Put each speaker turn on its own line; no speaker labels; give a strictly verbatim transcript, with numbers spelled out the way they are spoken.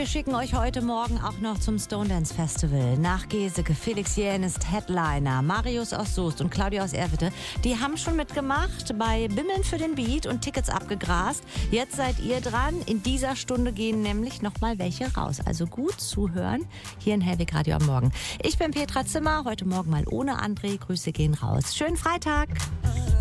wir schicken euch heute Morgen auch noch zum Stone Dance Festival. Nach Geseke, Felix Jähn ist Headliner, Marius aus Soest und Claudia aus Erwitte, die haben schon mitgemacht bei Bimmeln für den Beat und Tickets abgegrast. Jetzt seid ihr dran. In dieser Stunde gehen nämlich noch mal welche raus. Also gut zuhören hier in Hellwig Radio am Morgen. Ich bin Petra Zimmer, heute Morgen mal ohne André. Grüße gehen raus. Schönen Freitag.